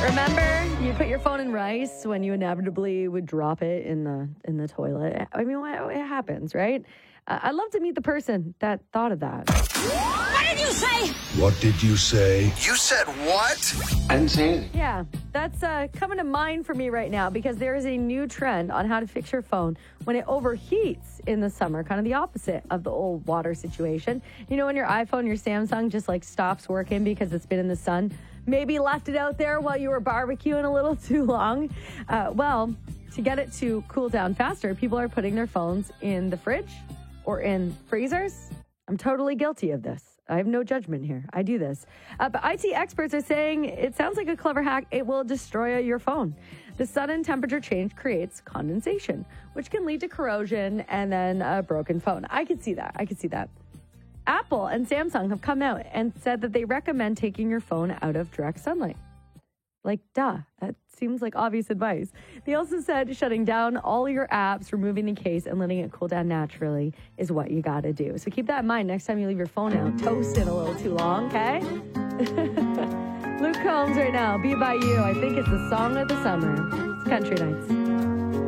Remember, you put your phone in rice when you inevitably would drop it in the toilet. I mean, it happens, right? I'd love to meet the person that thought of that. What did you say? What did you say? You said what? I didn't say anything. Yeah, that's coming to mind for me right now because there is a new trend on how to fix your phone when it overheats in the summer, kind of the opposite of the old water situation. You know, when your iPhone, your Samsung just like stops working because it's been in the sun, maybe left it out there while you were barbecuing a little too long. Well, to get it to cool down faster, people are putting their phones in the fridge or in freezers. I'm totally guilty of this. I have no judgment here. I do this. But IT experts are saying it sounds like a clever hack. It will destroy your phone. The sudden temperature change creates condensation, which can lead to corrosion and then a broken phone. I could see that. Apple and Samsung have come out and said that they recommend taking your phone out of direct sunlight. Like, duh, that seems like obvious advice. They also said shutting down all your apps, removing the case, and letting it cool down naturally is what you got to do. So keep that in mind next time you leave your phone out toasting a little too long, okay? Luke Combs right now, Be By You. I think it's the song of the summer. It's Country Nights.